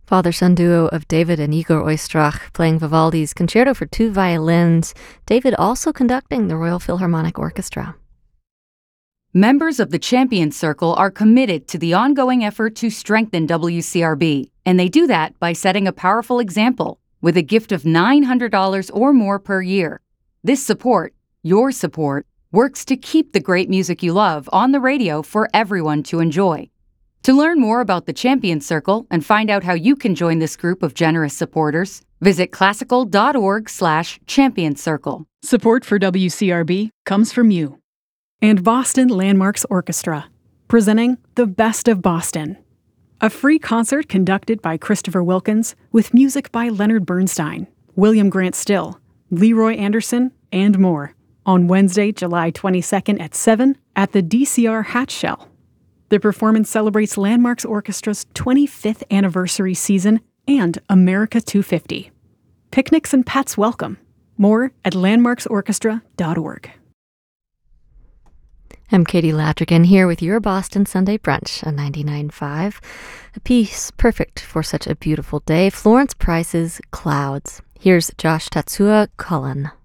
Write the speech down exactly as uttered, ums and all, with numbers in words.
Father-son duo of David and Igor Oistrach playing Vivaldi's Concerto for Two Violins, David also conducting the Royal Philharmonic Orchestra. Members of the Champions Circle are committed to the ongoing effort to strengthen W C R B, and they do that by setting a powerful example with a gift of nine hundred dollars or more per year. This support, your support, works to keep the great music you love on the radio for everyone to enjoy. To learn more about the Champions Circle and find out how you can join this group of generous supporters, visit classical.org slash champions circle. Support for W C R B comes from you. And Boston Landmarks Orchestra, presenting The Best of Boston. A free concert conducted by Christopher Wilkins with music by Leonard Bernstein, William Grant Still, Leroy Anderson, and more on Wednesday, July twenty-second at seven at the D C R Hatch Shell. The performance celebrates Landmarks Orchestra's twenty-fifth anniversary season and America two fifty. Picnics and pets welcome. More at landmarks orchestra dot org. I'm Katie Latrigan here with your Boston Sunday Brunch on ninety-nine point five. A piece perfect for such a beautiful day, Florence Price's Clouds. Here's Josh Tatsuya Cullen.